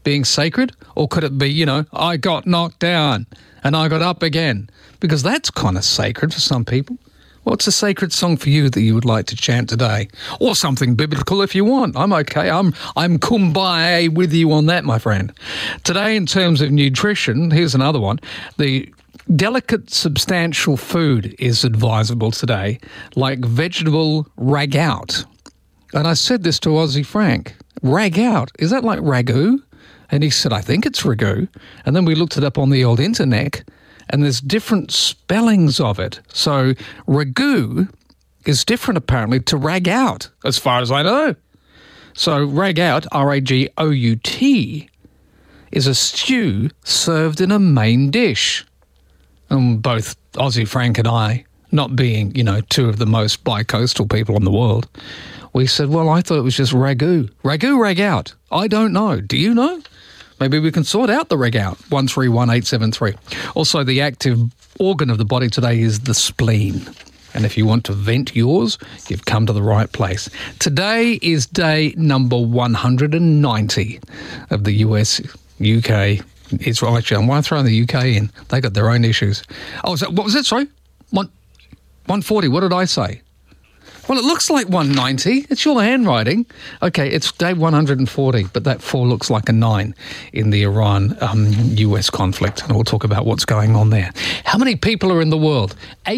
being sacred? Or could it be, I got knocked down and I got up again? Because that's kind of sacred for some people. What's a sacred song for you that you would like to chant today? Or something biblical if you want. I'm okay. I'm kumbaya with you on that, my friend. Today, in terms of nutrition, here's another one. The delicate, substantial food is advisable today, like vegetable ragout. And I said this to Aussie Frank. Ragout, is that like ragu? And he said, I think it's ragu. And then we looked it up on the old internet, and there's different spellings of it. So ragu is different apparently to ragout, as far as I know. So ragout, R-A-G-O-U-T, is a stew served in a main dish. And both Aussie Frank and I, not being, two of the most bi-coastal people in the world, we said, well, I thought it was just ragu. Ragu, ragout. I don't know. Do you know? Maybe we can sort out the ragout. 131873. Also, the active organ of the body today is the spleen. And if you want to vent yours, you've come to the right place. Today is day number 190 of the US, UK, Israel. Actually, why throwing the UK in? They got their own issues. Oh, what was it? Sorry? 140. What did I say? Well, it looks like 190. It's your handwriting. Okay, it's day 140, but that 4 looks like a 9 in the Iran-US conflict, and we'll talk about what's going on there. How many people are in the world?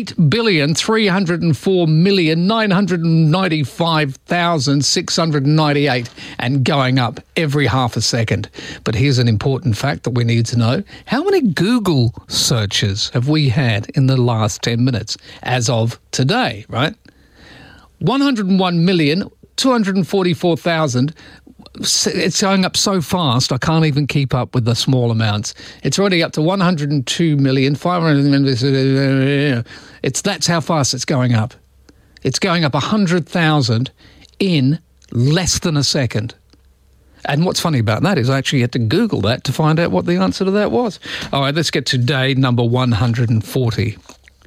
8,304,995,698, and going up every half a second. But here's an important fact that we need to know. How many Google searches have we had in the last 10 minutes as of today, right? 101,244,000. It's going up so fast, I can't even keep up with the small amounts. It's already up to 102,500,000. That's how fast it's going up. It's going up 100,000 in less than a second. And what's funny about that is I actually had to Google that to find out what the answer to that was. All right, let's get to day number 140.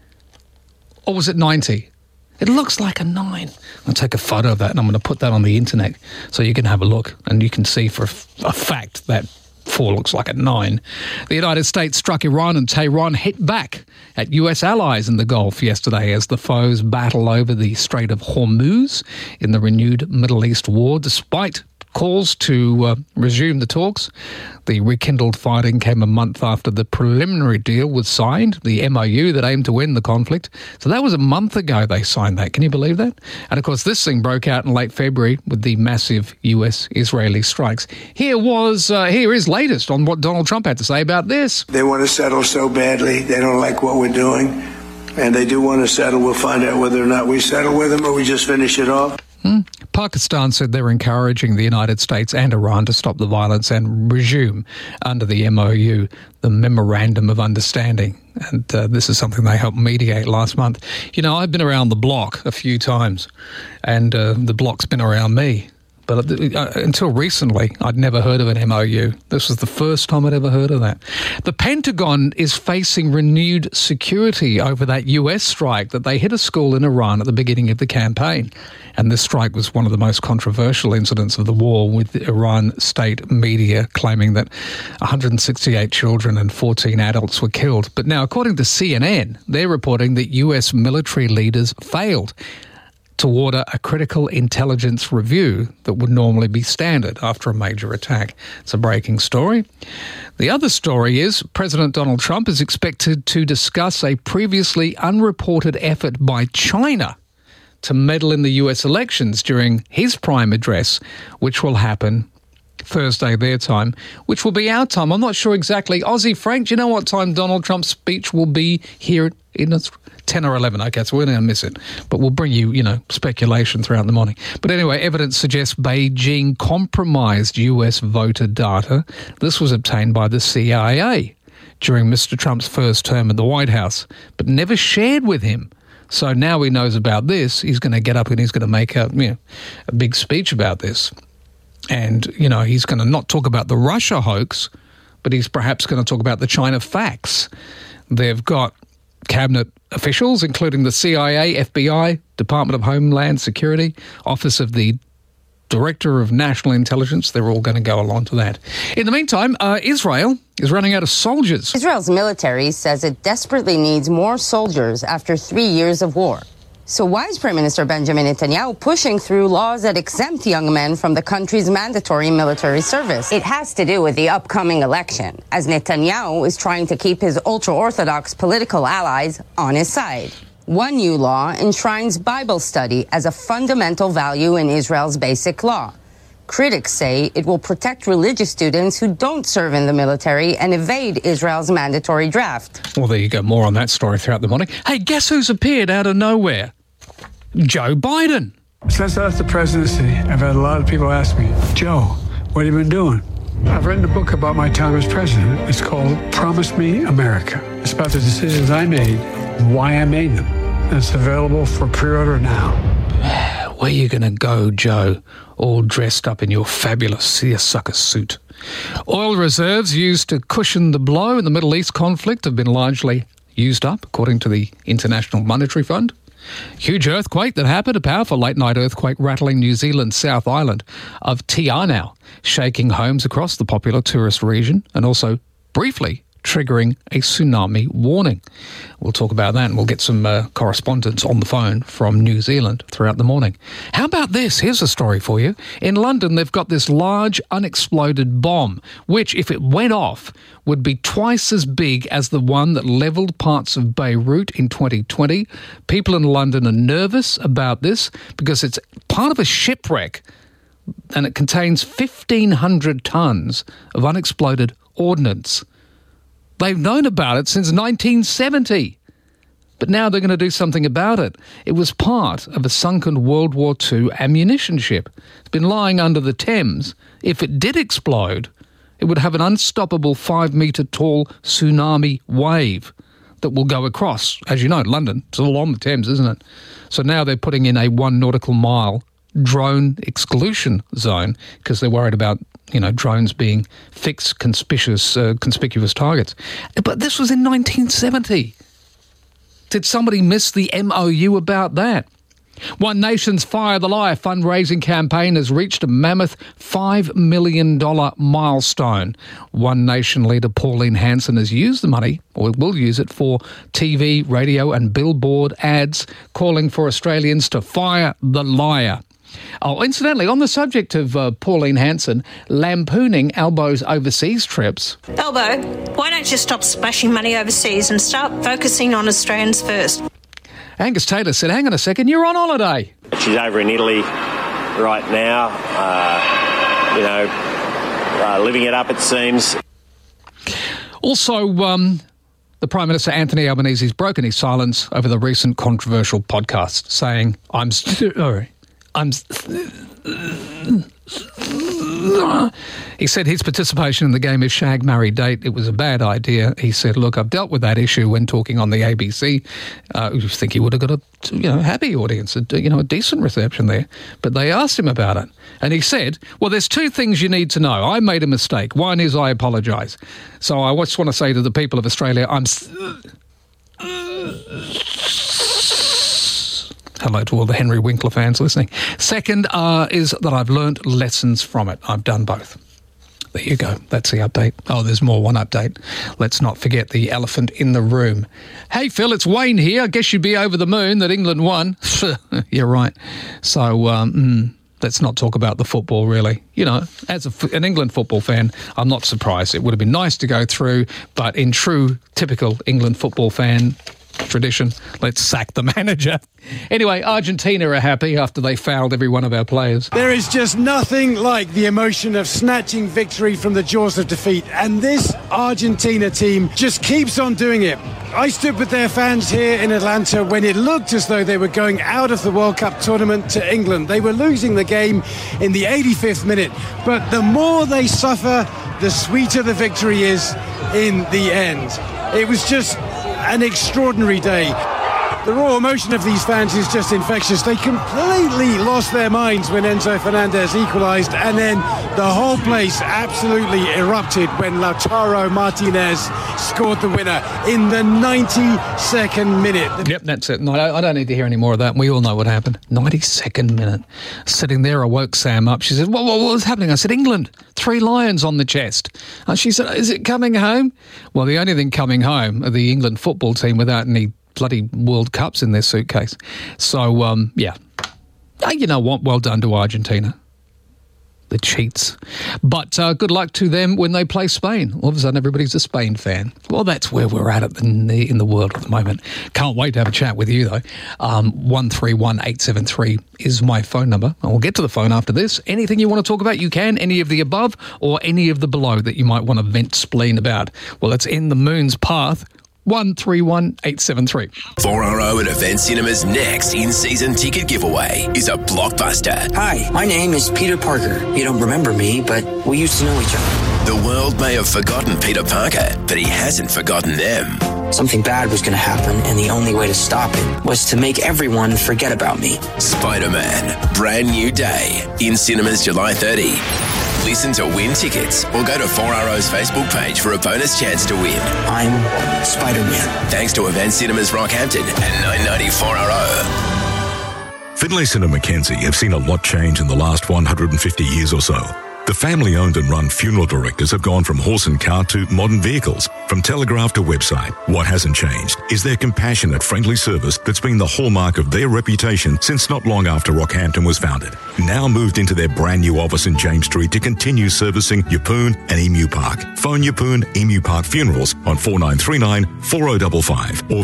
Or was it 90? It looks like a 9. I'll take a photo of that and I'm going to put that on the internet so you can have a look and you can see for a fact that 4 looks like a 9. The United States struck Iran and Tehran hit back at US allies in the Gulf yesterday as the foes battle over the Strait of Hormuz in the renewed Middle East war. Despite calls to resume the talks, the rekindled fighting came a month after the preliminary deal was signed, the MOU that aimed to end the conflict. So that was a month ago they signed that. Can you believe that? And of course, this thing broke out in late February with the massive US-Israeli strikes. Here is latest on what Donald Trump had to say about this. They want to settle so badly. They don't like what we're doing. And they do want to settle. We'll find out whether or not we settle with them or we just finish it off. Pakistan said they're encouraging the United States and Iran to stop the violence and resume under the MOU, the Memorandum of Understanding. And this is something they helped mediate last month. I've been around the block a few times, and the block's been around me. But until recently, I'd never heard of an MOU. This was the first time I'd ever heard of that. The Pentagon is facing renewed security over that US strike that they hit a school in Iran at the beginning of the campaign. And this strike was one of the most controversial incidents of the war, with the Iran state media claiming that 168 children and 14 adults were killed. But now, according to CNN, they're reporting that US military leaders failed to order a critical intelligence review that would normally be standard after a major attack. It's a breaking story. The other story is President Donald Trump is expected to discuss a previously unreported effort by China to meddle in the US elections during his prime address, which will happen Thursday their time, which will be our time. I'm not sure exactly. Aussie Frank, do you know what time Donald Trump's speech will be here in 10 or 11? Okay, so we're going to miss it. But we'll bring you, speculation throughout the morning. But anyway, evidence suggests Beijing compromised US voter data. This was obtained by the CIA during Mr. Trump's first term in the White House, but never shared with him. So now he knows about this. He's going to get up and he's going to make a big speech about this. And, he's going to not talk about the Russia hoax, but he's perhaps going to talk about the China facts. They've got cabinet officials, including the CIA, FBI, Department of Homeland Security, Office of the Director of National Intelligence. They're all going to go along to that. In the meantime, Israel is running out of soldiers. Israel's military says it desperately needs more soldiers after 3 years of war. So why is Prime Minister Benjamin Netanyahu pushing through laws that exempt young men from the country's mandatory military service? It has to do with the upcoming election, as Netanyahu is trying to keep his ultra-Orthodox political allies on his side. One new law enshrines Bible study as a fundamental value in Israel's basic law. Critics say it will protect religious students who don't serve in the military and evade Israel's mandatory draft. Well, there you go. More on that story throughout the morning. Hey, guess who's appeared out of nowhere? Joe Biden. Since I left the presidency, I've had a lot of people ask me, Joe, what have you been doing? I've written a book about my time as president. It's called Promise Me America. It's about the decisions I made and why I made them. And it's available for pre-order now. Where you going to go, Joe? All dressed up in your fabulous seersucker suit. Oil reserves used to cushion the blow in the Middle East conflict have been largely used up, according to the International Monetary Fund. Huge earthquake that happened, a powerful late-night earthquake rattling New Zealand's South Island of Te Anau, shaking homes across the popular tourist region and also briefly triggering a tsunami warning. We'll talk about that and we'll get some correspondence on the phone from New Zealand throughout the morning. How about this? Here's a story for you. In London, they've got this large unexploded bomb, which, if it went off, would be twice as big as the one that levelled parts of Beirut in 2020. People in London are nervous about this because it's part of a shipwreck and it contains 1,500 tonnes of unexploded ordnance. They've known about it since 1970, but now they're going to do something about it. It was part of a sunken World War II ammunition ship. It's been lying under the Thames. If it did explode, it would have an unstoppable 5-metre tall tsunami wave that will go across. As you know, London, it's all on the Thames, isn't it? So now they're putting in a 1 nautical mile drone exclusion zone because they're worried about, drones being fixed, conspicuous targets. But this was in 1970. Did somebody miss the MOU about that? One Nation's Fire the Lie fundraising campaign has reached a mammoth $5 million milestone. One Nation leader Pauline Hanson has used the money, or will use it, for TV, radio and billboard ads calling for Australians to fire the liar. Oh, incidentally, on the subject of Pauline Hanson lampooning Albo's overseas trips. Albo, why don't you stop splashing money overseas and start focusing on Australians first? Angus Taylor said, hang on a second, you're on holiday. She's over in Italy right now, living it up, it seems. Also, the Prime Minister Anthony Albanese's broken his silence over the recent controversial podcast, saying, He said his participation in the game of Shag, Marry, Date, it was a bad idea. He said, look, I've dealt with that issue when talking on the ABC. I think he would have got a happy audience, a decent reception there. But they asked him about it. And he said, well, there's two things you need to know. I made a mistake. One is I apologise. So I just want to say to the people of Australia, hello to all the Henry Winkler fans listening. Second is that I've learnt lessons from it. I've done both. There you go. That's the update. Oh, there's more. One update. Let's not forget the elephant in the room. Hey, Phil, it's Wayne here. I guess you'd be over the moon that England won. You're right. So let's not talk about the football, really. As an England football fan, I'm not surprised. It would have been nice to go through, but in true, typical England football fan tradition, let's sack the manager. Anyway, Argentina are happy after they fouled every one of our players. There is just nothing like the emotion of snatching victory from the jaws of defeat, and this Argentina team just keeps on doing it. I stood with their fans here in Atlanta when it looked as though they were going out of the World Cup tournament to England. They were losing the game in the 85th minute, but the more they suffer, the sweeter the victory is in the end. It was just an extraordinary day. The raw emotion of these fans is just infectious. They completely lost their minds when Enzo Fernandez equalised, and then the whole place absolutely erupted when Lautaro Martinez scored the winner in the 92nd minute. Yep, that's it. No, I don't need to hear any more of that. We all know what happened. 92nd minute. Sitting there, I woke Sam up. She said, what was happening? I said, England, 3 lions on the chest. She said, is it coming home? Well, the only thing coming home are the England football team without any bloody World Cups in their suitcase. So, yeah. You know what? Well done to Argentina. The cheats. But good luck to them when they play Spain. All of a sudden, everybody's a Spain fan. Well, that's where we're at in the world at the moment. Can't wait to have a chat with you, though. 131873 is my phone number. And we'll get to the phone after this. Anything you want to talk about, you can. Any of the above or any of the below that you might want to vent spleen about. Well, it's in the moon's path. 131873. 4RO at Event Cinemas' next in-season ticket giveaway is a blockbuster. Hi, my name is Peter Parker. You don't remember me, but we used to know each other. The world may have forgotten Peter Parker, but he hasn't forgotten them. Something bad was going to happen, and the only way to stop it was to make everyone forget about me. Spider-Man, brand new day, in cinemas July 30. Listen to win tickets or go to 4RO's Facebook page for a bonus chance to win. I'm Spider-Man. Thanks to Event Cinemas Rockhampton and 990 4RO. Finlayson and Mackenzie have seen a lot change in the last 150 years or so. The family-owned and run funeral directors have gone from horse and cart to modern vehicles, from telegraph to website. What hasn't changed is their compassionate, friendly service that's been the hallmark of their reputation since not long after Rockhampton was founded. Now moved into their brand new office in James Street to continue servicing Yeppoon and Emu Park. Phone Yeppoon Emu Park Funerals on 4939 4055 or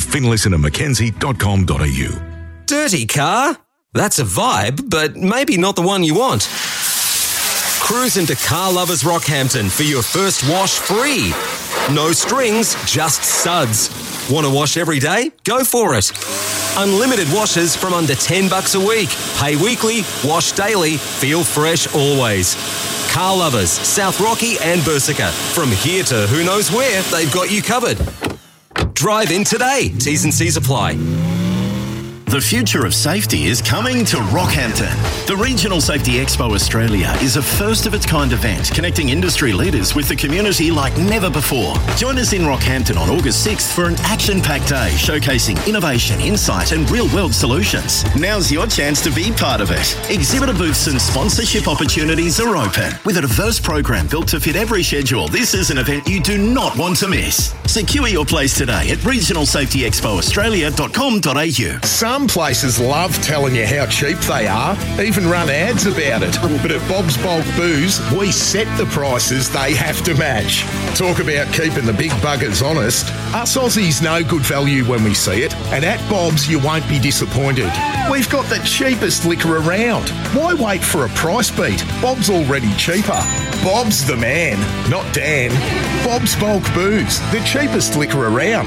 finlaysonandmackenzie.com.au. Dirty car? That's a vibe, but maybe not the one you want. Cruise into Car Lovers Rockhampton for your first wash free. No strings, just suds. Want to wash every day? Go for it. Unlimited washes from under $10 a week. Pay weekly, wash daily, feel fresh always. Car Lovers, South Rocky and Bersica. From here to who knows where, they've got you covered. Drive in today. T's and C's apply. The future of safety is coming to Rockhampton. The Regional Safety Expo Australia is a first-of-its-kind event connecting industry leaders with the community like never before. Join us in Rockhampton on August 6th for an action-packed day showcasing innovation, insight and real-world solutions. Now's your chance to be part of it. Exhibitor booths and sponsorship opportunities are open. With a diverse program built to fit every schedule, this is an event you do not want to miss. Secure your place today at regionalsafetyexpoaustralia.com.au. Some places love telling you how cheap they are, even run ads about it. But at Bob's Bulk Booze, we set the prices they have to match. Talk about keeping the big buggers honest. Us Aussies know good value when we see it, and at Bob's you won't be disappointed. We've got the cheapest liquor around. Why wait for a price beat? Bob's already cheaper. Bob's the man, not Dan. Bob's Bulk Booze, the cheapest liquor around.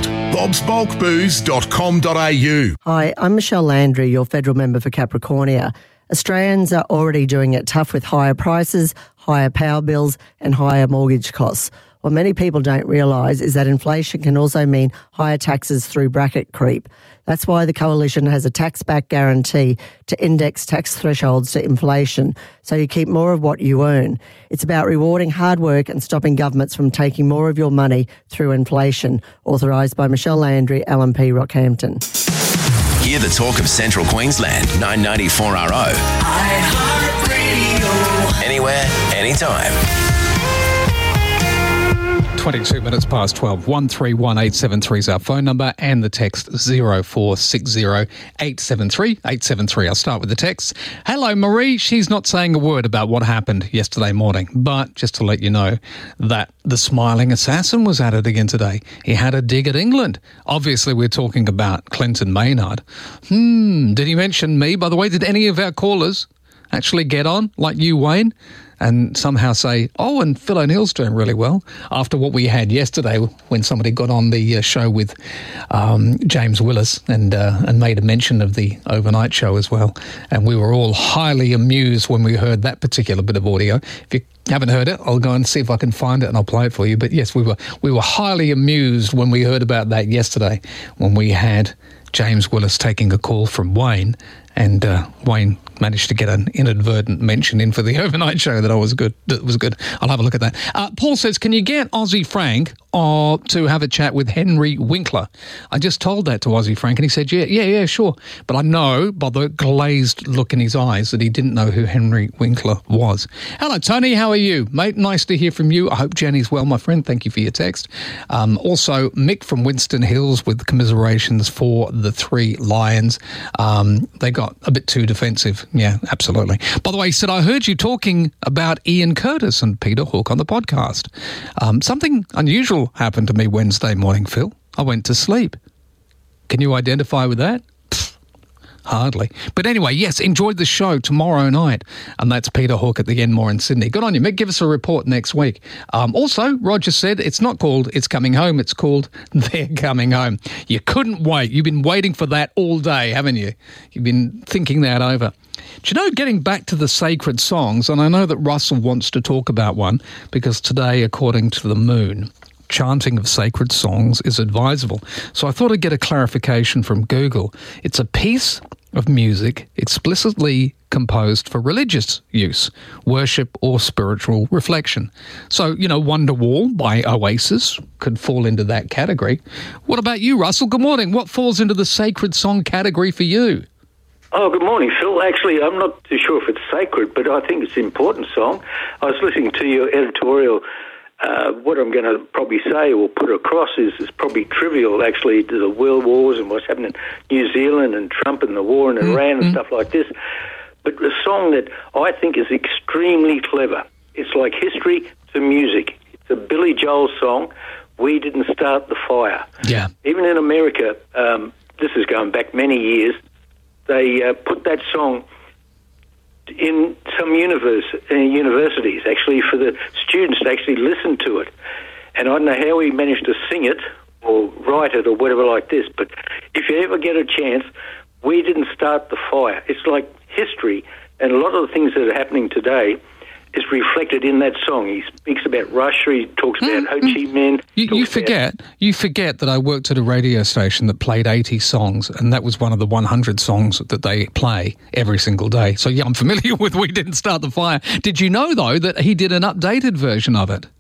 bobsbulkbooze.com.au. Hi, I'm Michelle Landry, your federal member for Capricornia. Australians are already doing it tough with higher prices, higher power bills and higher mortgage costs. What many people don't realise is that inflation can also mean higher taxes through bracket creep. That's why the Coalition has a tax-back guarantee to index tax thresholds to inflation, so you keep more of what you earn. It's about rewarding hard work and stopping governments from taking more of your money through inflation. Authorised by Michelle Landry, LNP Rockhampton. Hear the talk of Central Queensland, 994 RO. iHeartRadio. Anywhere, anytime. 22 minutes past 12. 131873 is our phone number and the text 0460 873 873. I'll start with the text. Hello, Marie. She's not saying a word about what happened yesterday morning, but just to let you know that the smiling assassin was at it again today. He had a dig at England. Obviously, we're talking about Clinton Maynard. Did he mention me? By the way, did any of our callers actually get on, like you, Wayne, and somehow say, oh, and Phil O'Neill's doing really well, after what we had yesterday when somebody got on the show with James Willis and made a mention of the overnight show as well. And we were all highly amused when we heard that particular bit of audio. If you haven't heard it, I'll go and see if I can find it and I'll play it for you. But yes, we were highly amused when we heard about that yesterday, when we had James Willis taking a call from Wayne, and Wayne managed to get an inadvertent mention in for the overnight show that was good. I'll have a look at that. Paul says, can you get Aussie Frank to have a chat with Henry Winkler? I just told that to Aussie Frank, and he said, yeah, sure. But I know by the glazed look in his eyes that he didn't know who Henry Winkler was. Hello, Tony. How are you, mate? Nice to hear from you. I hope Jenny's well, my friend. Thank you for your text. Also, Mick from Winston Hills with commiserations for the 3 Lions. They got a bit too defensive. Yeah, absolutely. By the way, he said, I heard you talking about Ian Curtis and Peter Hook on the podcast. Something unusual happened to me Wednesday morning, Phil. I went to sleep. Can you identify with that? Hardly. But anyway, yes, enjoyed the show tomorrow night. And that's Peter Hook at the Enmore in Sydney. Good on you, Mick. Give us a report next week. Also, Roger said it's not called It's Coming Home. It's called They're Coming Home. You couldn't wait. You've been waiting for that all day, haven't you? You've been thinking that over. Do you know, getting back to the sacred songs, and I know that Russell wants to talk about one because today, according to the Moon, chanting of sacred songs is advisable. So I thought I'd get a clarification from Google. It's a piece of music explicitly composed for religious use, worship or spiritual reflection. So, Wonderwall by Oasis could fall into that category. What about you, Russell? Good morning. What falls into the sacred song category for you? Oh, good morning, Phil. Actually, I'm not too sure if it's sacred, but I think it's an important song. I was listening to your editorial. What I'm going to probably say or put across is probably trivial, actually, to the world wars and what's happening in New Zealand and Trump and the war in Iran and stuff like this. But a song that I think is extremely clever. It's like history to music. It's a Billy Joel song, We Didn't Start the Fire. Yeah. Even in America, this is going back many years, they put that song in some universities, actually, for the students to actually listen to it. And I don't know how he managed to sing it or write it or whatever like this, but if you ever get a chance, We Didn't Start the Fire. It's like history, and a lot of the things that are happening today is reflected in that song. He speaks about Russia, he talks about Ho Chi Minh. You forget that I worked at a radio station that played 80 songs, and that was one of the 100 songs that they play every single day. So, yeah, I'm familiar with We Didn't Start the Fire. Did you know, though, that he did an updated version of it?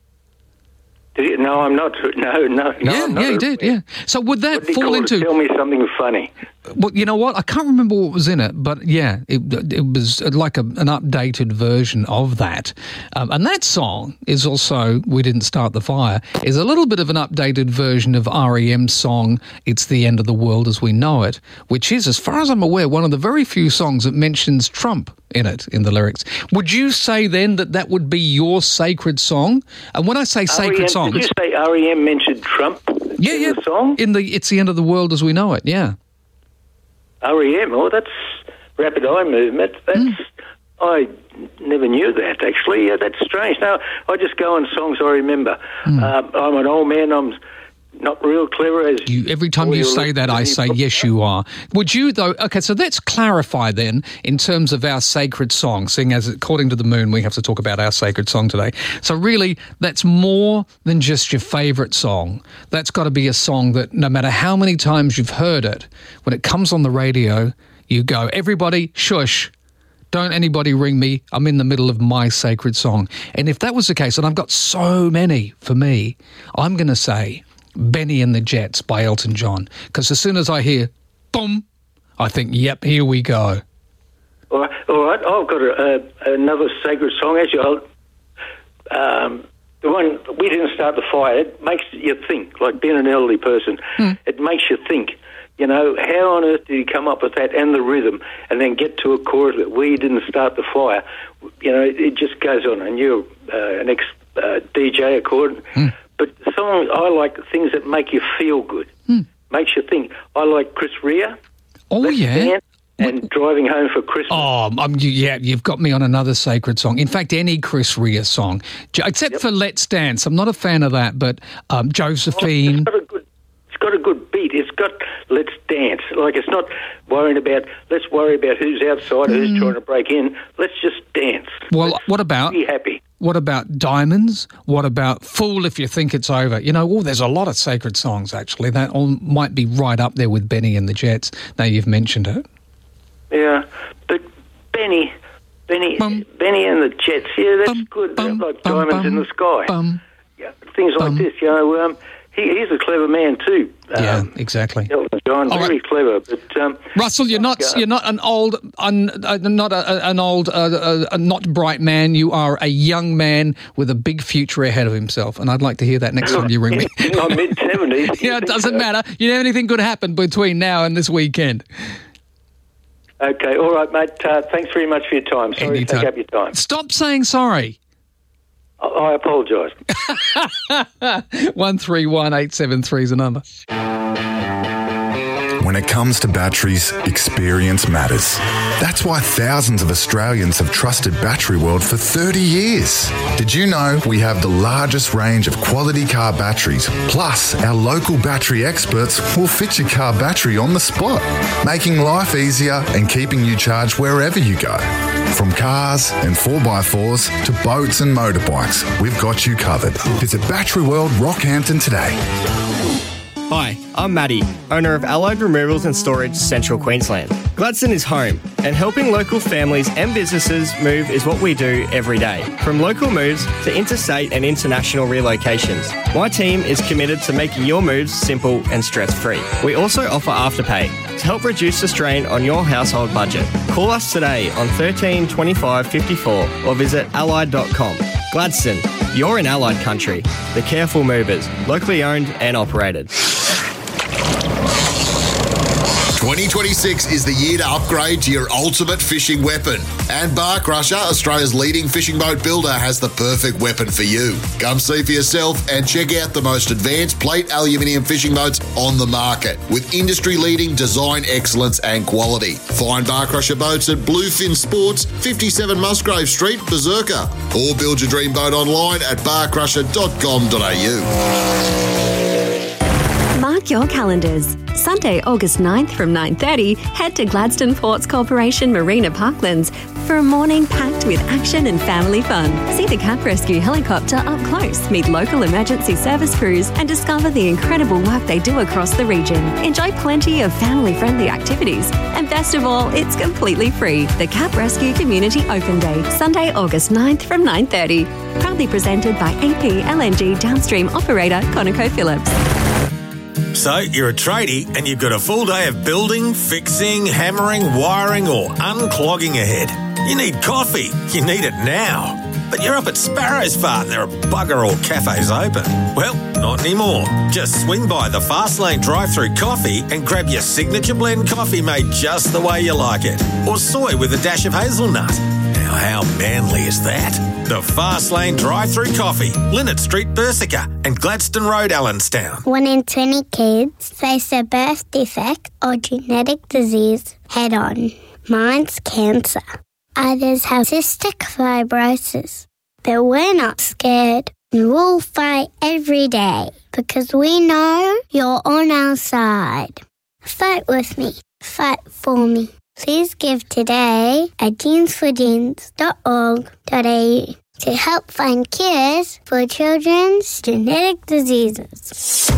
No, I'm not. No. Yeah, he did, yeah. So would that fall into... Tell me something funny. Well, you know what? I can't remember what was in it, but yeah, it was like an updated version of that. And that song is also, We Didn't Start the Fire, is a little bit of an updated version of R.E.M's song, It's the End of the World as We Know It, which is, as far as I'm aware, one of the very few songs that mentions Trump in it, in the lyrics. Would you say then that would be your sacred song? And when I say sacred song... Did you say R.E.M. mentioned Trump in the song? It's the End of the World as We Know It, yeah. R.E.M., that's Rapid Eye Movement. I never knew that, actually. That's strange. Now, I just go on songs I remember. I'm an old man. I'm not real clever. Every time you say that, I say, yes, you are. Would you, though... Okay, so let's clarify then, in terms of our sacred song, seeing as, according to the Moon, we have to talk about our sacred song today. So really, that's more than just your favourite song. That's got to be a song that, no matter how many times you've heard it, when it comes on the radio, you go, everybody, shush. Don't anybody ring me. I'm in the middle of my sacred song. And if that was the case, and I've got so many for me, I'm going to say... Benny and the Jets by Elton John. Because as soon as I hear, boom, I think, yep, here we go. All right. I've got another sacred song. Actually, the one, We Didn't Start the Fire, it makes you think, like being an elderly person. It makes you think, how on earth did he come up with that and the rhythm and then get to a chorus that We Didn't Start the Fire? It just goes on. And you're an ex-DJ, according. But songs, I like things that make you feel good. Makes you think. I like Chris Rea. Oh, yeah. And Driving Home for Christmas. Oh, you've got me on another sacred song. In fact, any Chris Rea song, except for Let's Dance. I'm not a fan of that, but Josephine. It's got a good beat. It's got let's dance. Like, it's not worrying about, let's worry about who's outside, who's trying to break in. Let's just dance. Well, what about... Be happy. What about Diamonds? What about Fool If You Think It's Over? You know, there's a lot of sacred songs, actually. That all might be right up there with Benny and the Jets. Now you've mentioned it. Yeah, but Benny and the Jets, yeah, that's good. Like Diamonds in the Sky. Yeah, things like this, you know. He's a clever man too. Yeah, exactly. Elton John, very clever. But Russell, you're not an old, not bright man. You are a young man with a big future ahead of himself, and I'd like to hear that next time you ring me. In my mid-70s. Yeah, it doesn't matter. You know, anything could happen between now and this weekend. Okay, all right, mate. Thanks very much for your time. Sorry to take up your time. Stop saying sorry. I apologise. 131873 is the number. When it comes to batteries, experience matters. That's why thousands of Australians have trusted Battery World for 30 years. Did you know we have the largest range of quality car batteries? Plus, our local battery experts will fit your car battery on the spot, making life easier and keeping you charged wherever you go. From cars and 4x4s to boats and motorbikes, we've got you covered. Visit Battery World Rockhampton today. Hi, I'm Matty, owner of Allied Removals and Storage, Central Queensland. Gladstone is home, and helping local families and businesses move is what we do every day. From local moves to interstate and international relocations, my team is committed to making your moves simple and stress-free. We also offer Afterpay to help reduce the strain on your household budget. Call us today on 13 25 54 or visit allied.com. Gladstone, you're in Allied country. The Careful Movers, locally owned and operated. 2026 is the year to upgrade to your ultimate fishing weapon. And Bar Crusher, Australia's leading fishing boat builder, has the perfect weapon for you. Come see for yourself and check out the most advanced plate aluminium fishing boats on the market with industry-leading design excellence and quality. Find Bar Crusher boats at Bluefin Sports, 57 Musgrave Street, Berserker. Or build your dream boat online at barcrusher.com.au. Mark your calendars. Sunday, August 9th from 9:30, head to Gladstone Ports Corporation Marina Parklands for a morning packed with action and family fun. See the Cap Rescue helicopter up close, meet local emergency service crews, and discover the incredible work they do across the region. Enjoy plenty of family-friendly activities. And best of all, it's completely free. The Cap Rescue Community Open Day, Sunday, August 9th from 9:30. Proudly presented by AP LNG downstream operator ConocoPhillips. So, you're a tradie and you've got a full day of building, fixing, hammering, wiring or unclogging ahead. You need coffee. You need it now. But you're up at Sparrow's Fart and there are bugger all cafes open. Well, not anymore. Just swing by the Fastlane drive-through coffee and grab your signature blend coffee made just the way you like it. Or soy with a dash of hazelnut. Now, how manly is that? The Fastlane drive-through coffee, Linnet Street, Berserker and Gladstone Road, Allenstown. 1 in 20 kids face a birth defect or genetic disease head-on. Mine's cancer. Others have cystic fibrosis. But we're not scared. We'll fight every day because we know you're on our side. Fight with me. Fight for me. Please give today at jeansforjeans.org.au to help find cures for children's genetic diseases.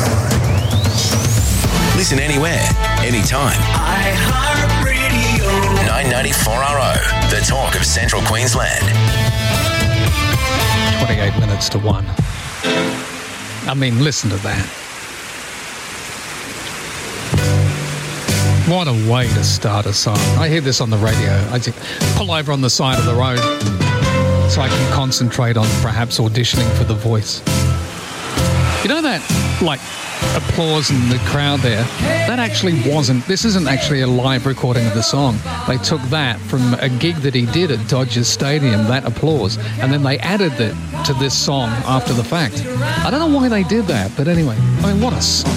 Listen anywhere, anytime. iHeartRadio. 994RO, the talk of Central Queensland. 28 minutes to 1. I mean, listen to that. What a way to start a song. I hear this on the radio. I just pull over on the side of the road so I can concentrate on perhaps auditioning for The Voice. You know that, like, applause in the crowd there? That actually wasn't, this isn't actually a live recording of the song. They took that from a gig that he did at Dodgers Stadium, that applause, and then they added it to this song after the fact. I don't know why they did that, but anyway, I mean, what a song.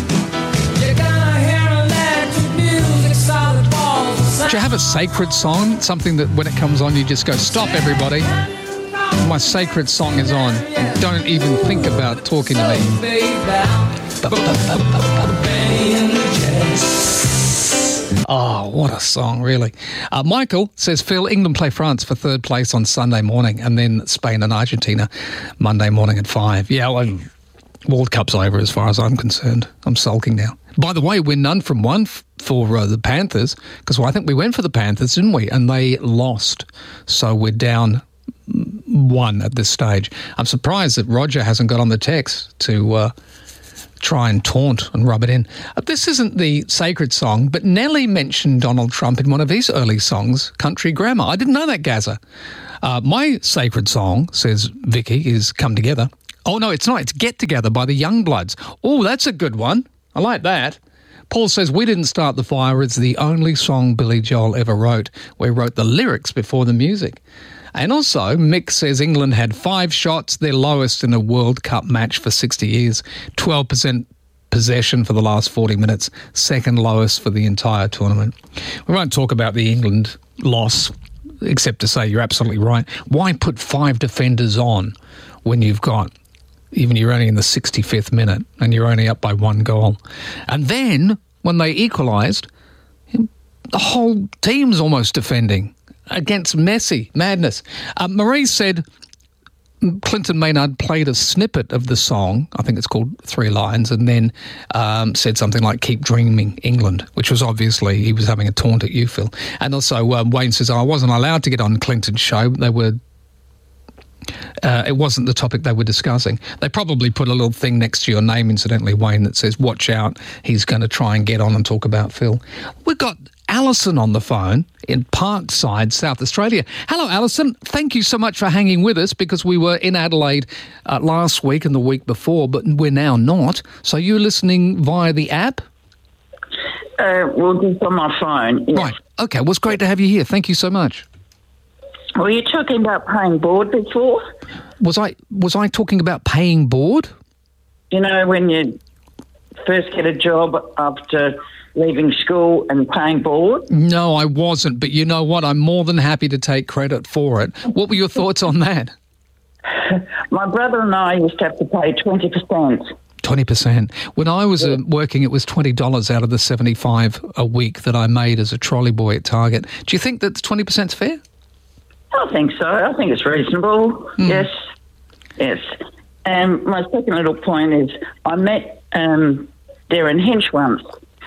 Do you have a sacred song? Something that when it comes on, you just go, stop everybody. My sacred song is on. And don't even think about talking to me. Oh, what a song, really. Michael says, Phil, England play France for third place on Sunday morning and then Spain and Argentina Monday morning at 5. Yeah, well, World Cup's over as far as I'm concerned. I'm sulking now. By the way, we're none from one for the Panthers, because I think we went for the Panthers, didn't we? And they lost. So we're down 1 at this stage. I'm surprised that Roger hasn't got on the text to try and taunt and rub it in. This isn't the sacred song, but Nelly mentioned Donald Trump in one of his early songs, Country Grammar. I didn't know that, Gaza. My sacred song, says Vicky, is Come Together. Oh, no, it's not. It's Get Together by the Youngbloods. Oh, that's a good one. I like that. Paul says, We Didn't Start the Fire. It's the only song Billy Joel ever wrote. We wrote the lyrics before the music. And also, Mick says England had 5 shots, their lowest in a World Cup match for 60 years, 12% possession for the last 40 minutes, second lowest for the entire tournament. We won't talk about the England loss, except to say you're absolutely right. Why put 5 defenders on when you've got, even you're only in the 65th minute and you're only up by 1 goal? And then, when they equalised, the whole team's almost defending against Messi. Madness. Marie said Clinton Maynard played a snippet of the song, I think it's called 3 Lines, and then said something like Keep Dreaming England, which was obviously he was having a taunt at you, Phil. And also Wayne says, I wasn't allowed to get on Clinton's show. They were it wasn't the topic they were discussing. They probably put a little thing next to your name, incidentally, Wayne, that says, watch out, he's going to try and get on and talk about Phil. We've got Alison on the phone in Parkside, South Australia. Hello, Alison. Thank you so much for hanging with us, because we were in Adelaide last week and the week before, but we're now not. So you're listening via the app? Well, just on my phone. Yes. Right. Okay. Well, it's great to have you here. Thank you so much. Were you talking about paying board before? Was I talking about paying board? You know, when you first get a job after leaving school and paying board? No, I wasn't. But you know what? I'm more than happy to take credit for it. What were your thoughts on that? My brother and I used to have to pay 20%. 20%. When I was working, it was $20 out of the $75 a week that I made as a trolley boy at Target. Do you think that 20% is fair? I think so. I think it's reasonable. Yes. And my second little point is I met Darren Hinch once.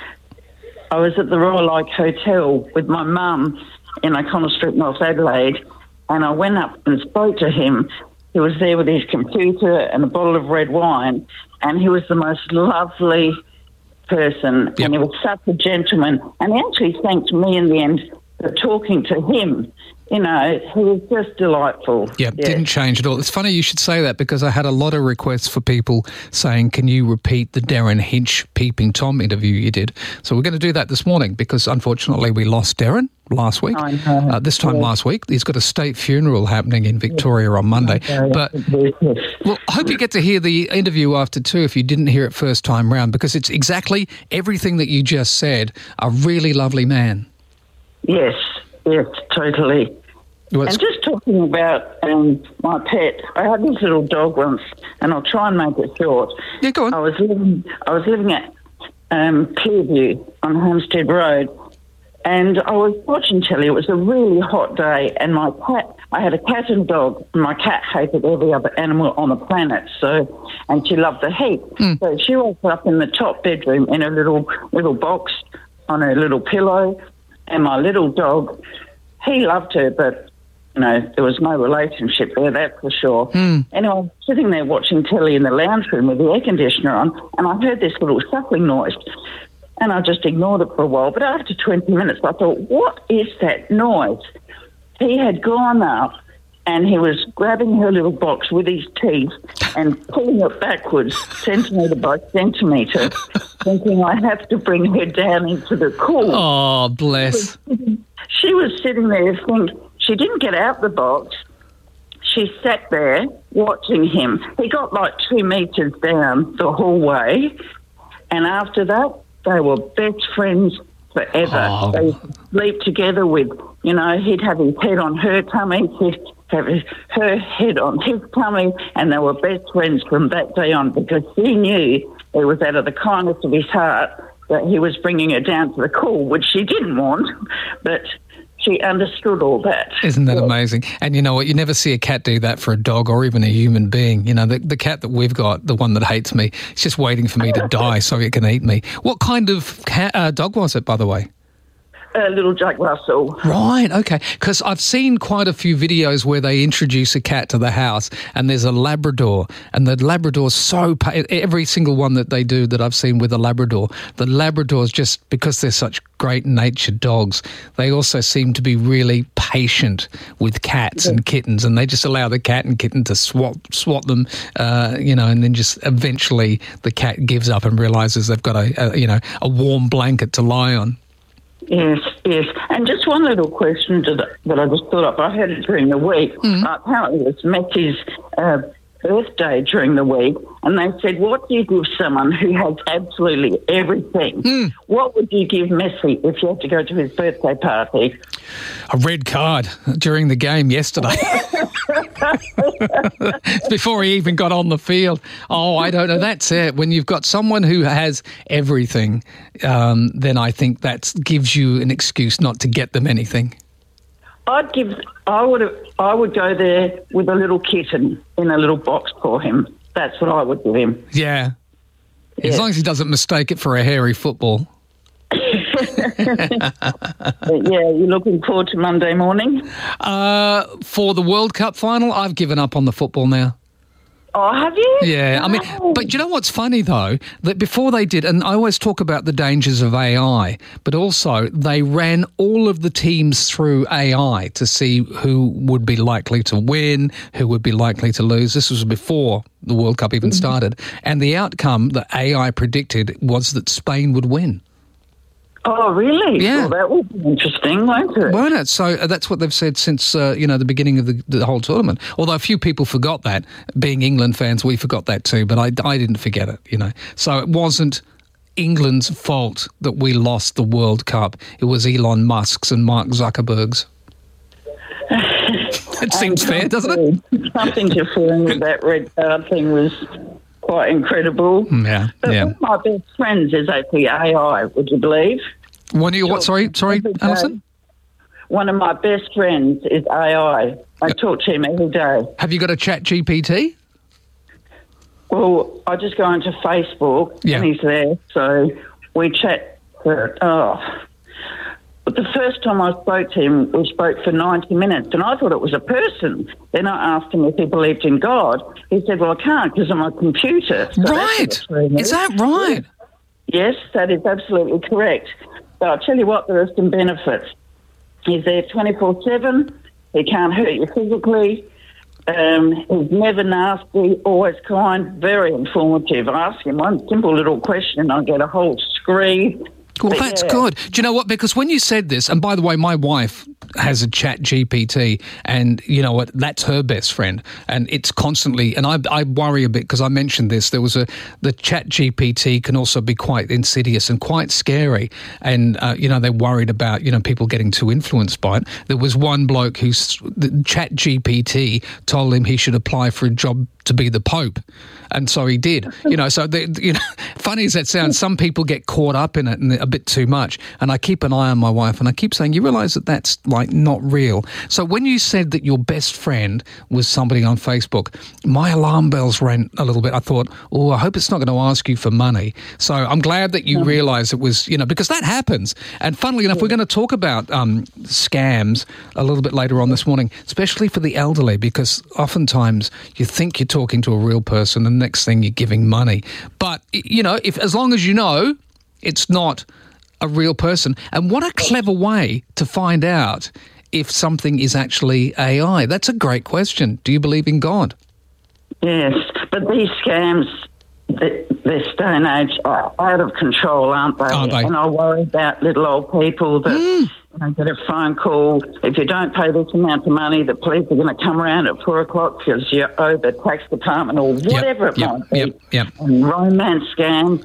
I was at the Royal Oak Hotel with my mum in O'Connell Street, North Adelaide, and I went up and spoke to him. He was there with his computer and a bottle of red wine, and he was the most lovely person, and he was such a gentleman. And he actually thanked me in the end for talking to him. You know, he was just delightful. Yeah, didn't change at all. It's funny you should say that, because I had a lot of requests for people saying, can you repeat the Darren Hinch Peeping Tom interview you did? So we're going to do that this morning, because unfortunately we lost Darren last week. This time last week. He's got a state funeral happening in Victoria on Monday. But well, I hope you get to hear the interview after too, if you didn't hear it first time round, because it's exactly everything that you just said. A really lovely man. Yes, totally. And just talking about my pet, I had this little dog once, and I'll try and make it short. Yeah, go on. I was living at Clearview on Homestead Road, and I was watching telly. It was a really hot day, and my cat, I had a cat and dog, and my cat hated every other animal on the planet, and she loved the heat. So she was up in the top bedroom in a little box on her little pillow, and my little dog, he loved her, but, you know, there was no relationship there, that's for sure. Anyway, I was sitting there watching telly in the lounge room with the air conditioner on, and I heard this little suckling noise, and I just ignored it for a while. But after 20 minutes, I thought, what is that noise? He had gone up, and he was grabbing her little box with his teeth and pulling it backwards, centimetre by centimetre, thinking I have to bring her down into the cool. Oh, bless. She was sitting there thinking, she didn't get out the box. She sat there watching him. He got like 2 metres down the hallway, and after that, they were best friends forever. Oh. They used to sleep together with, you know, he'd have his head on her tummy, he'd have her head on his tummy, and they were best friends from that day on, because he knew it was out of the kindness of his heart that he was bringing her down to the call, which she didn't want, but she understood all that. Isn't that amazing? And you know what? You never see a cat do that for a dog or even a human being. You know, the cat that we've got, the one that hates me, it's just waiting for me to die so it can eat me. What kind of dog was it, by the way? A little Jack Russell. Right, okay. Because I've seen quite a few videos where they introduce a cat to the house and there's a Labrador, and the Labrador's so... every single one that they do that I've seen with a Labrador, the Labradors, just because they're such great natured dogs, they also seem to be really patient with cats and kittens, and they just allow the cat and kitten to swat them, and then just eventually the cat gives up and realises they've got a warm blanket to lie on. Yes. And just one little question that I just thought up. I heard it during the week. Apparently it's Messi's birthday during the week, and they said, what do you give someone who has absolutely everything? What would you give Messi if you had to go to his birthday party? A red card during the game yesterday. Before he even got on the field. Oh, I don't know. That's it. When you've got someone who has everything, then I think that gives you an excuse not to get them anything. I would go there with a little kitten in a little box for him. That's what I would give him. Yeah. As long as he doesn't mistake it for a hairy football. Yeah, you're looking forward to Monday morning? For the World Cup final, I've given up on the football now. Oh, have you? Yeah, I mean, but you know what's funny, though? That before they did, and I always talk about the dangers of AI, but also they ran all of the teams through AI to see who would be likely to win, who would be likely to lose. This was before the World Cup even started. And the outcome that AI predicted was that Spain would win. Oh, really? Yeah. Well, that will be interesting, won't it? Won't it? So that's what they've said since, the beginning of the whole tournament. Although a few people forgot that. Being England fans, we forgot that too, but I didn't forget it, So it wasn't England's fault that we lost the World Cup. It was Elon Musk's and Mark Zuckerberg's. It seems fair, doesn't it? Something to feel with that red card thing was quite incredible. Yeah, but yeah. one of my best friends is actually AI, would you believe? Sorry, Alison? One of my best friends is AI. I talk to him every day. Have you got a Chat GPT? Well, I just go into Facebook and he's there, so we chat But the first time I spoke to him, we spoke for 90 minutes, and I thought it was a person. Then I asked him if he believed in God. He said, well, I can't because I'm a computer. So right. Is that right? Yes, that is absolutely correct. But I'll tell you what, there are some benefits. He's there 24/7. He can't hurt you physically. He's never nasty, always kind, very informative. I ask him one simple little question and I get a whole screed. Well, that's good. Do you know what? Because when you said this, and by the way, my wife has a Chat GPT, and you know what? That's her best friend, and it's constantly. And I worry a bit because I mentioned this. There was the Chat GPT can also be quite insidious and quite scary, and they're worried about people getting too influenced by it. There was one bloke who's the Chat GPT told him he should apply for a job to be the Pope. And so he did, so, funny as that sounds, some people get caught up in it and a bit too much. And I keep an eye on my wife and I keep saying, you realise that that's like not real. So when you said that your best friend was somebody on Facebook, my alarm bells rang a little bit. I thought, I hope it's not going to ask you for money. So I'm glad that you realise it was, because that happens. And funnily enough, we're going to talk about scams a little bit later on this morning, especially for the elderly, because oftentimes you think you're talking to a real person and next thing you're giving money. But, if as long as it's not a real person. And what a clever way to find out if something is actually AI. That's a great question. Do you believe in God? Yes, but these scams, this day and age, are out of control, aren't they? And I worry about little old people that get a phone call. If you don't pay this amount of money, the police are going to come around at 4 o'clock because you owe the tax department or whatever it might be. Yep. And romance scams. Yep.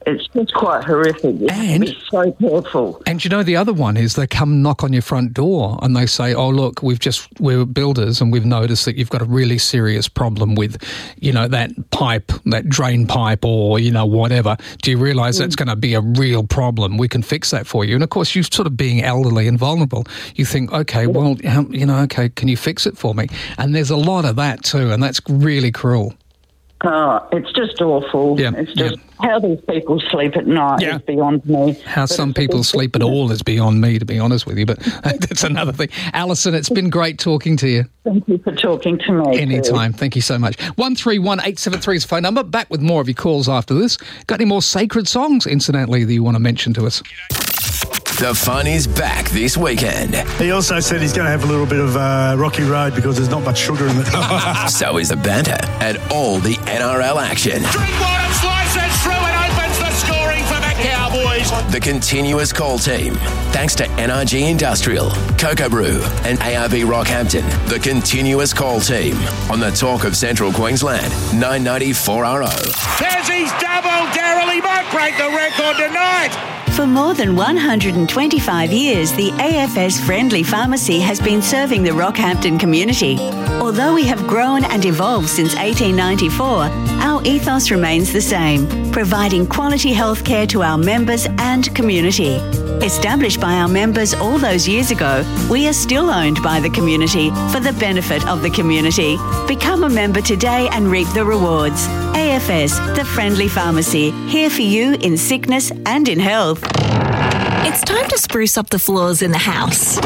It's just quite horrific. You have to be so careful. And you know, the other one is they come knock on your front door and they say, oh, look, we're builders and we've noticed that you've got a really serious problem with, you know, that pipe, that drain pipe or, you know, whatever. Do you realise that's going to be a real problem? We can fix that for you. And, of course, you're sort of being elderly and vulnerable. You think, okay, well, you know, okay, can you fix it for me? And there's a lot of that too, and that's really cruel. Oh, it's just awful. Yeah, it's just how these people sleep at night is beyond me. How some people sleep at all is beyond me, to be honest with you, but that's another thing. Alison, it's been great talking to you. Thank you for talking to me. Anytime. Thank you so much. 131873 is the phone number. Back with more of your calls after this. Got any more sacred songs, incidentally, that you want to mention to us? The fun is back this weekend. He also said he's going to have a little bit of rocky road because there's not much sugar in it. So is the banter and all the NRL action. Drinkwater slices through and opens the scoring for the Cowboys. The continuous call team. Thanks to NRG Industrial, Cocoa Brew and ARB Rockhampton. The continuous call team on the Talk of Central Queensland, 990 4RO. There's his double, Daryl. He might break the record tonight. For more than 125 years, the AFS Friendly Pharmacy has been serving the Rockhampton community. Although we have grown and evolved since 1894, our ethos remains the same, providing quality healthcare to our members and community. Established by our members all those years ago, we are still owned by the community for the benefit of the community. Become a member today and reap the rewards. AFS, the Friendly Pharmacy, here for you in sickness and in health. It's time to spruce up the floors in the house.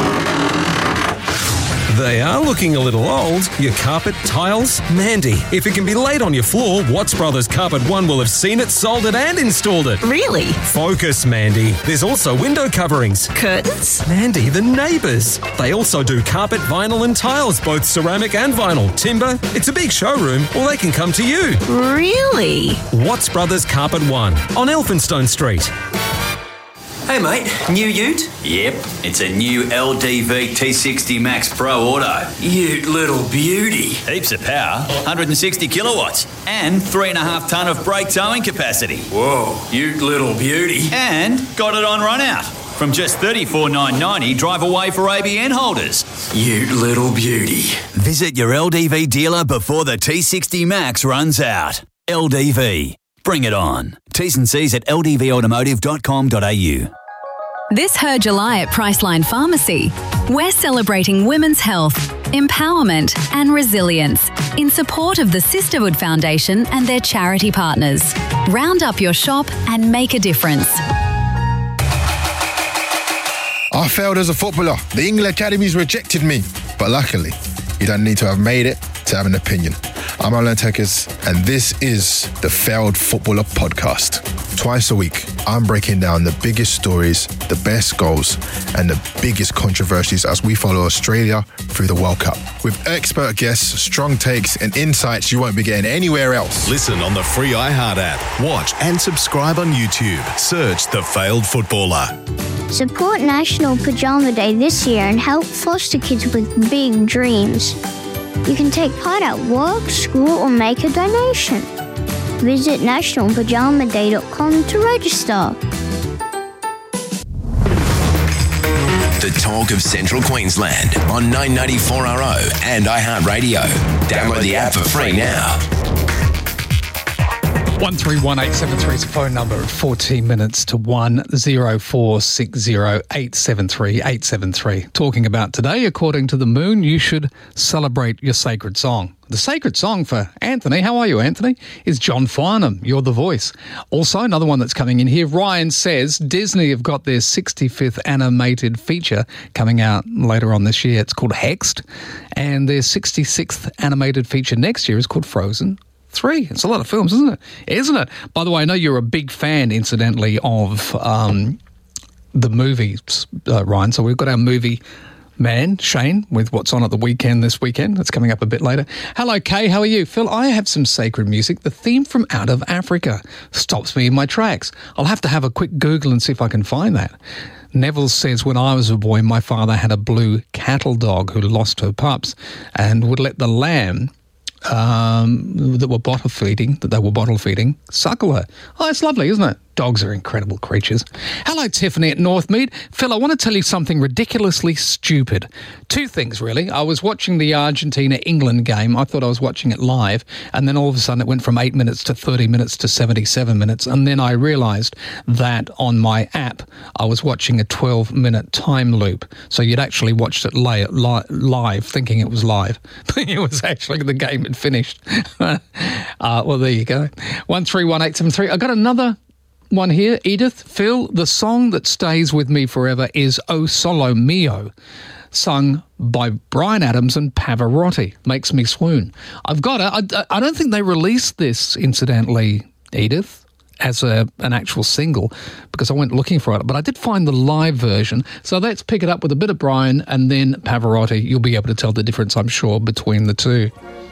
They are looking a little old. Your carpet, tiles? Mandy, if it can be laid on your floor, Watts Brothers Carpet One will have seen it, sold it and installed it. Really? Focus, Mandy. There's also window coverings. Curtains? Mandy, the neighbours. They also do carpet, vinyl and tiles, both ceramic and vinyl. Timber. It's a big showroom, or they can come to you. Really? Watts Brothers Carpet One on Elphinstone Street. Hey mate, new ute? Yep, it's a new LDV T60 Max Pro Auto. Ute little beauty. Heaps of power, 160 kilowatts, and 3.5 tonne of brake towing capacity. Whoa, ute little beauty. And got it on run out. From just $34,990 drive away for ABN holders. Ute little beauty. Visit your LDV dealer before the T60 Max runs out. LDV. Bring it on. T's and C's at ldvautomotive.com.au. This Her July at Priceline Pharmacy, we're celebrating women's health, empowerment and resilience in support of the Sisterhood Foundation and their charity partners. Round up your shop and make a difference. I failed as a footballer. The England Academies rejected me. But luckily, you don't need to have made it to have an opinion. I'm Alan Tekers, and this is the Failed Footballer Podcast. Twice a week, I'm breaking down the biggest stories, the best goals, and the biggest controversies as we follow Australia through the World Cup. With expert guests, strong takes, and insights you won't be getting anywhere else. Listen on the free iHeart app. Watch and subscribe on YouTube. Search The Failed Footballer. Support National Pajama Day this year and help foster kids with big dreams. You can take part at work, school, or make a donation. Visit nationalpajamaday.com to register. The Talk of Central Queensland on 994RO and iHeartRadio. Download the app for free now. 131873 is the phone number at 14 minutes to 10460873873. Talking about today, according to the Moon, you should celebrate your sacred song. The sacred song for Anthony, how are you, Anthony, is John Farnham, You're the Voice. Also, another one that's coming in here, Ryan says Disney have got their 65th animated feature coming out later on this year. It's called Hexed, and their 66th animated feature next year is called Frozen 3. It's a lot of films, isn't it? Isn't it? By the way, I know you're a big fan, incidentally, of the movies, Ryan. So we've got our movie man, Shane, with what's on at the weekend this weekend. That's coming up a bit later. Hello, Kay. How are you? Phil, I have some sacred music. The theme from Out of Africa stops me in my tracks. I'll have to have a quick Google and see if I can find that. Neville says, when I was a boy, my father had a blue cattle dog who lost her pups and would let the lamb that they were bottle feeding, suckle her. Oh, it's lovely, isn't it? Dogs are incredible creatures. Hello, Tiffany at Northmead. Phil, I want to tell you something ridiculously stupid. Two things, really. I was watching the Argentina-England game. I thought I was watching it live, and then all of a sudden it went from 8 minutes to 30 minutes to 77 minutes, and then I realised that on my app I was watching a 12-minute time loop. So you'd actually watched it live, thinking it was live, but it was actually the game had finished. Well, there you go. 131873. I got another one here. Edith, Phil, the song that stays with me forever is O Solo Mio, sung by Bryan Adams and Pavarotti. Makes me swoon. I've got it. I don't think they released this, incidentally, Edith, as an actual single, because I went looking for it, but I did find the live version. So let's pick it up with a bit of Bryan and then Pavarotti. You'll be able to tell the difference, I'm sure, between the two.